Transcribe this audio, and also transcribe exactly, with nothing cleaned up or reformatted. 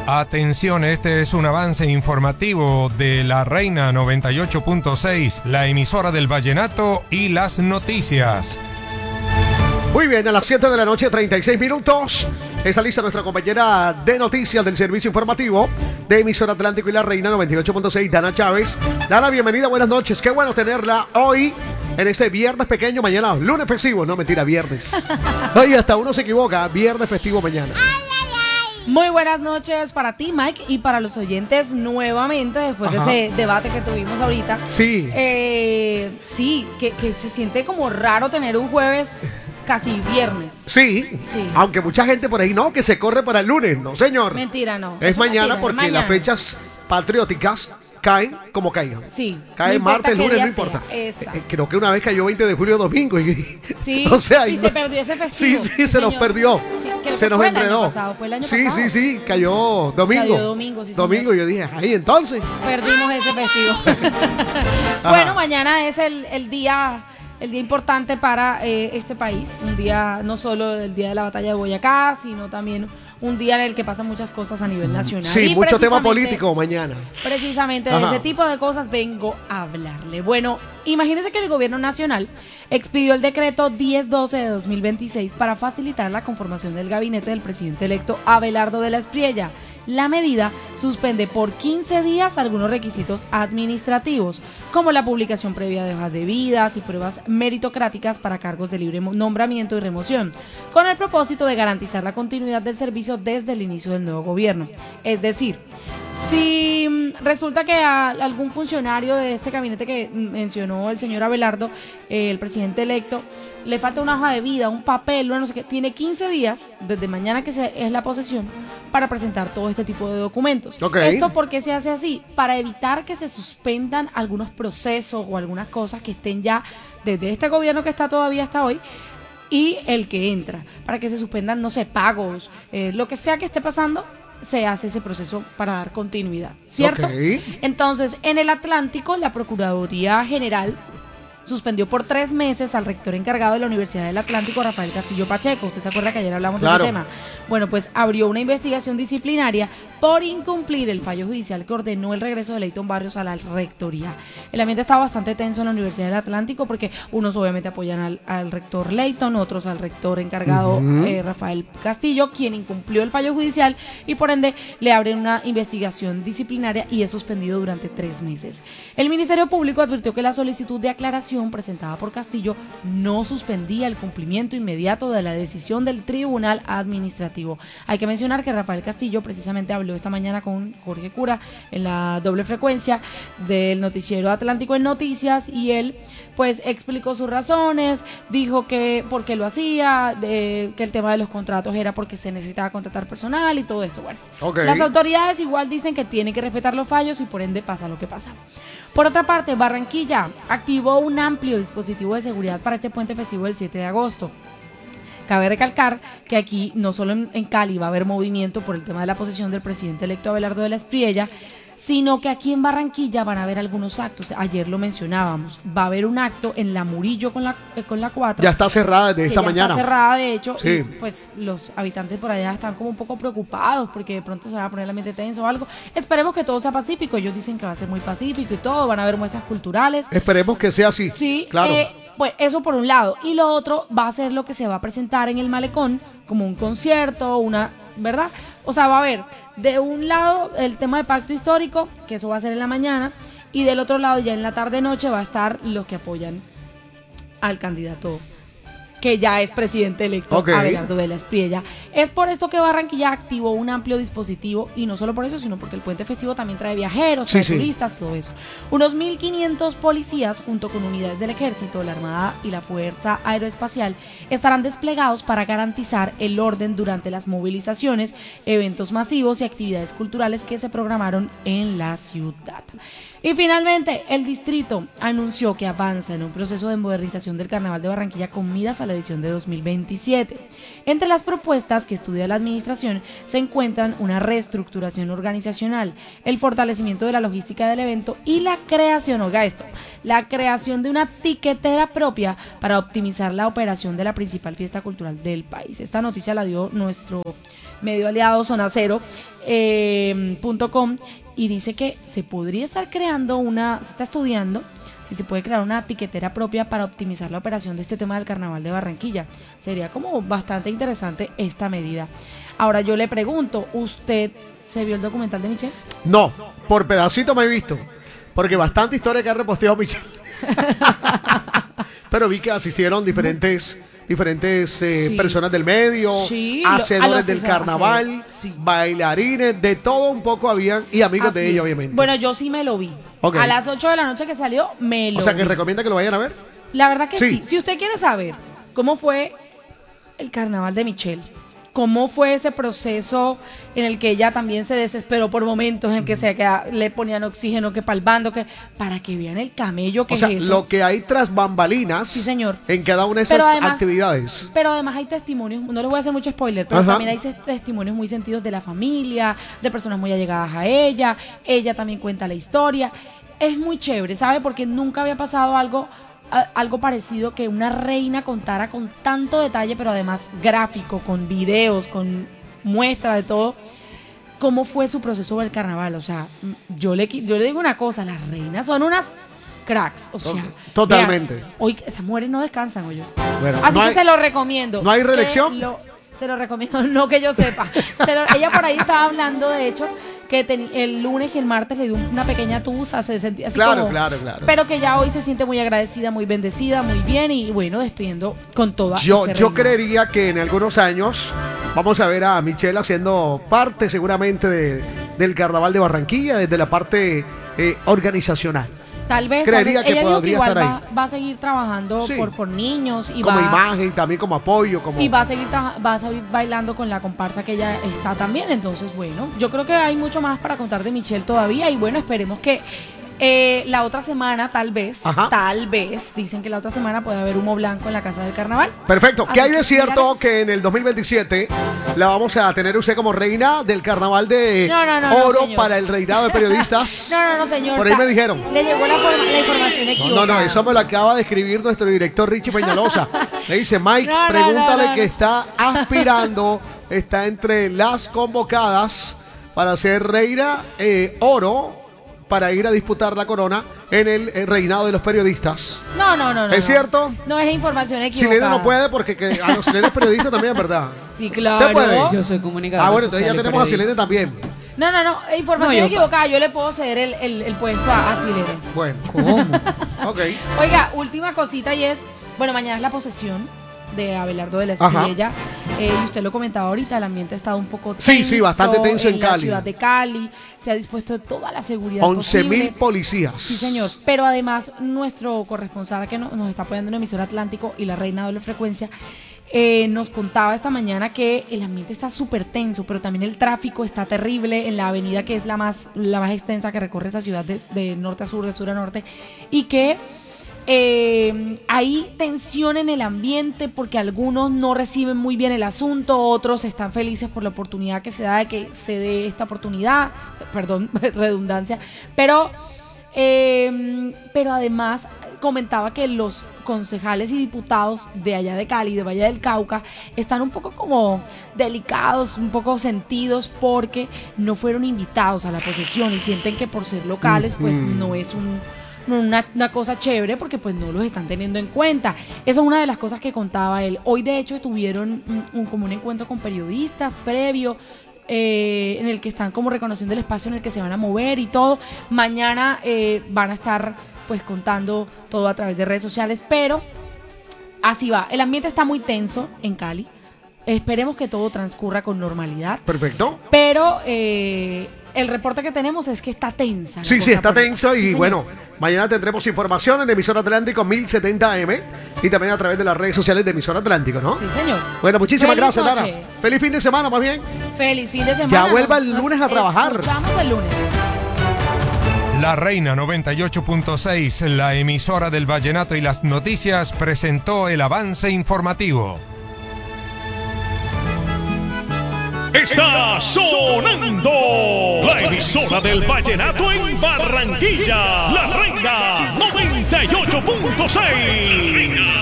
Atención, este es un avance informativo de La Reina noventa y ocho punto seis, la emisora del vallenato y las noticias. Muy bien, a las siete de la noche, treinta y seis minutos. Está lista nuestra compañera de noticias del servicio informativo de emisora Atlántico y La Reina noventa y ocho punto seis, Dana Chávez. Dana, bienvenida, buenas noches. Qué bueno tenerla hoy en este viernes pequeño, mañana lunes festivo. No, mentira, viernes. Oye, hasta uno se equivoca, viernes festivo mañana. Muy buenas noches para ti, Mike, y para los oyentes nuevamente, después Ajá. de ese debate que tuvimos ahorita. Sí. Eh, sí, que, que se siente como raro tener un jueves casi viernes. Sí, sí, aunque mucha gente por ahí no, que se corre para el lunes, no señor. Mentira, no. Es mañana mentira, porque mañana. Las fechas patrióticas caen como caigan. Sí. Caen no martes, lunes, no importa. Eh, creo que una vez cayó veinte de julio domingo. Y, sí, o sea, y no, se perdió ese festivo. Sí, sí, se nos perdió. Sí, se nos fue enredó. El año pasado, fue el año sí, pasado. sí, sí, cayó domingo. Cayó domingo, sí, Domingo, y yo dije, ahí entonces. Perdimos ese festivo. Bueno, mañana es el, el día... El día importante para eh, este país, un día no solo el día de la batalla de Boyacá, sino también un día en el que pasan muchas cosas a nivel nacional. Sí, y mucho tema político mañana. Precisamente Ajá. de ese tipo de cosas vengo a hablarle. Bueno, imagínense que el gobierno nacional expidió el decreto diez doce de dos mil veintiséis para facilitar la conformación del gabinete del presidente electo Abelardo de la Espriella. La medida suspende por quince días algunos requisitos administrativos, como la publicación previa de hojas de vidas y pruebas meritocráticas para cargos de libre nombramiento y remoción, con el propósito de garantizar la continuidad del servicio desde el inicio del nuevo gobierno. Es decir, si resulta que a algún funcionario de este gabinete que mencionó el señor Abelardo, eh, el presidente electo, le falta una hoja de vida, un papel, no sé qué, tiene quince días, desde mañana que se, es la posesión, para presentar todo este tipo de documentos. Okay. ¿Esto por qué se hace así? Para evitar que se suspendan algunos procesos o algunas cosas que estén ya desde este gobierno que está todavía hasta hoy y el que entra, para que se suspendan, no sé, pagos, eh, lo que sea que esté pasando, se hace ese proceso para dar continuidad, ¿cierto? Okay. Entonces, en el Atlántico, la Procuraduría General suspendió por tres meses al rector encargado de la Universidad del Atlántico, Rafael Castillo Pacheco. ¿Usted se acuerda que ayer hablamos claro. de ese tema? Bueno, pues abrió una investigación disciplinaria por incumplir el fallo judicial que ordenó el regreso de Leyton Barrios a la rectoría. El ambiente estaba bastante tenso en la Universidad del Atlántico porque unos obviamente apoyan al, al rector Leyton, otros al rector encargado uh-huh. eh, Rafael Castillo, quien incumplió el fallo judicial y por ende le abren una investigación disciplinaria y es suspendido durante tres meses. El Ministerio Público advirtió que la solicitud de aclaración presentada por Castillo no suspendía el cumplimiento inmediato de la decisión del Tribunal Administrativo. Hay que mencionar que Rafael Castillo precisamente habló esta mañana con Jorge Cura en la doble frecuencia del noticiero Atlántico en Noticias y él pues explicó sus razones, dijo que por qué lo hacía, de, que el tema de los contratos era porque se necesitaba contratar personal y todo esto. Bueno, okay. Las autoridades igual dicen que tienen que respetar los fallos y por ende pasa lo que pasa. Por otra parte, Barranquilla activó un amplio dispositivo de seguridad para este puente festivo del siete de agosto. Cabe recalcar que aquí, no solo en, en Cali, va a haber movimiento por el tema de la posesión del presidente electo Abelardo de la Espriella, sino que aquí en Barranquilla van a haber algunos actos. Ayer lo mencionábamos, va a haber un acto en la Murillo con la eh, con la cuatro. Ya está cerrada desde esta ya mañana. Está cerrada, de hecho, sí. Y pues los habitantes por allá están como un poco preocupados porque de pronto se va a poner el ambiente tenso o algo. Esperemos que todo sea pacífico. Ellos dicen que va a ser muy pacífico y todo, van a haber muestras culturales. Esperemos que sea así. Sí, claro. Eh, pues eso por un lado. Y lo otro va a ser lo que se va a presentar en el Malecón, como un concierto, una, ¿verdad? O sea, va a haber de un lado el tema de pacto histórico, que eso va a ser en la mañana, y del otro lado ya en la tarde-noche va a estar los que apoyan al candidato que ya es presidente electo, okay. Abelardo de la Espriella. Es por esto que Barranquilla activó un amplio dispositivo, y no solo por eso, sino porque el puente festivo también trae viajeros, trae sí, turistas, sí. todo eso. Unos mil quinientos policías, junto con unidades del Ejército, la Armada y la Fuerza Aeroespacial, estarán desplegados para garantizar el orden durante las movilizaciones, eventos masivos y actividades culturales que se programaron en la ciudad. Y finalmente, el distrito anunció que avanza en un proceso de modernización del Carnaval de Barranquilla con miras a la edición de dos mil veintisiete. Entre las propuestas que estudia la administración se encuentran una reestructuración organizacional, el fortalecimiento de la logística del evento y la creación, oiga esto, la creación de una tiquetera propia para optimizar la operación de la principal fiesta cultural del país. Esta noticia la dio nuestro medio aliado Zona Cero eh, punto com, y dice que se podría estar creando una, se está estudiando si se puede crear una tiquetera propia para optimizar la operación de este tema del Carnaval de Barranquilla. Sería como bastante interesante esta medida. Ahora yo le pregunto, ¿usted se vio el documental de Michelle? No, por pedacito me he visto, porque bastante historia que ha reposteado Michelle. Pero vi que asistieron diferentes diferentes eh, Sí. personas del medio, Sí, lo- hacedores a los del hace- carnaval, hacedores, sí. bailarines, de todo un poco habían, y amigos Así de ella, es. obviamente. Bueno, yo sí me lo vi. Ok. A las ocho de la noche que salió, me lo o sea, que vi. recomienda que lo vayan a ver. La verdad que Sí. sí. Si usted quiere saber cómo fue el carnaval de Michelle, cómo fue ese proceso en el que ella también se desesperó por momentos, en el que se queda- le ponían oxígeno, que palbando, que para que vean el camello que O sea, es eso. lo que hay tras bambalinas Sí, señor. en cada una de Pero esas además- actividades. Pero además hay testimonios, no les voy a hacer mucho spoiler, pero Ajá. también hay ses- testimonios muy sentidos de la familia, de personas muy allegadas a ella. Ella también cuenta la historia. Es muy chévere, ¿sabe? Porque nunca había pasado algo, a- algo parecido, que una reina contara con tanto detalle, pero además gráfico, con videos, con muestra de todo, cómo fue su proceso del carnaval. O sea, m- yo le, qui- yo le digo una cosa, las reinas son unas cracks, o sea, Totalmente. vean, hoy esas mujeres no descansan, oye. Bueno, Así no que hay- se lo recomiendo. ¿no hay Se reelección? lo- Se lo recomiendo, no que yo sepa. Se lo- ella por ahí estaba hablando, de hecho, que ten- el lunes y el martes le dio una pequeña tusa, se sentía así Claro, como- claro, claro. Pero que ya hoy se siente muy agradecida, muy bendecida, muy bien, y bueno, despidiendo con toda Yo, ese yo reinado. creería que en algunos años vamos a ver a Michelle haciendo parte seguramente de- del Carnaval de Barranquilla, desde la parte eh, organizacional. Tal vez, creería tal vez. que Ella dijo que podría igual estar va, va a seguir trabajando Sí. por, por niños y Como va, imagen, también como apoyo, como... y va a seguir traja- va a seguir bailando con la comparsa que ella está también. Entonces, bueno, yo creo que hay mucho más para contar de Michelle todavía, y bueno, esperemos que eh, la otra semana, tal vez, Ajá. tal vez, dicen que la otra semana puede haber humo blanco en la Casa del Carnaval. Perfecto. ¿Qué Así hay de que cierto miraremos. que en el dos mil veintisiete la vamos a tener usted como reina del Carnaval de No, no, no, no, Oro señor. para el reinado de periodistas? No, no, no, señor. Por ahí ta- me dijeron. Le llegó la, forma- la información No, equivocada. no, no, eso me lo acaba de escribir nuestro director Richie Peñalosa. Le dice, Mike, No, no, pregúntale no, no, que no. está aspirando, está entre las convocadas para ser reina eh, oro, para ir a disputar la corona en el eh, reinado de los periodistas. No, no, no, no. ¿Es no. cierto? No, es información equivocada. Silena no puede porque que a los chilenos periodistas también, ¿verdad? Sí, claro. ¿Usted puede? Yo soy comunicador. Ah, bueno, entonces ya social y tenemos a periodista. Silene también. No, no, no, eh, información No, yo equivocada. Yo le puedo ceder el, el, el puesto a, a Silene. Bueno, ¿Cómo? ok. Oiga, última cosita, y es, bueno, mañana es la posesión de Abelardo de la Ajá. Espriella. Eh, y usted lo comentaba ahorita, el ambiente ha estado un poco tenso. Sí, sí, bastante tenso en la Cali. ciudad de Cali. Se ha dispuesto toda la seguridad once mil posible. policías. Sí, señor. Pero además, nuestro corresponsal que no- nos está apoyando en emisora Atlántico y la Reina Doble Frecuencia, eh, nos contaba esta mañana que el ambiente está súper tenso, pero también el tráfico está terrible en la avenida que es la más, la más extensa que recorre esa ciudad de, de norte a sur, de sur a norte, y que eh, hay tensión en el ambiente porque algunos no reciben muy bien el asunto, otros están felices por la oportunidad que se da de que se dé esta oportunidad, perdón, redundancia, pero, eh, pero además comentaba que los concejales y diputados de allá de Cali, de Valle del Cauca, están un poco como delicados, un poco sentidos porque no fueron invitados a la posesión y sienten que por ser locales pues no es un no, una, una cosa chévere porque pues no los están teniendo en cuenta. Eso es una de las cosas que contaba él. Hoy de hecho tuvieron un, un, como un encuentro con periodistas previo, eh, en el que están como reconociendo el espacio en el que se van a mover y todo. Mañana eh, van a estar pues contando todo a través de redes sociales, pero así va. El ambiente está muy tenso en Cali. Esperemos que todo transcurra con normalidad. Perfecto. Pero eh, el reporte que tenemos es que está tensa. la Sí, sí, cosa está por- tenso y Sí, señor. bueno, mañana tendremos información en Emisora Atlántico mil setenta A M y también a través de las redes sociales de Emisora Atlántico, ¿no? Sí, señor. Bueno, muchísimas Feliz gracias, noche. Dana. Feliz fin de semana, más bien. Feliz fin de semana. Ya vuelva el Nos lunes a trabajar. Escuchamos el lunes. La Reina noventa y ocho punto seis, la emisora del vallenato y las noticias, presentó el avance informativo. Está sonando la emisora del vallenato en Barranquilla, La Reina noventa y ocho punto seis.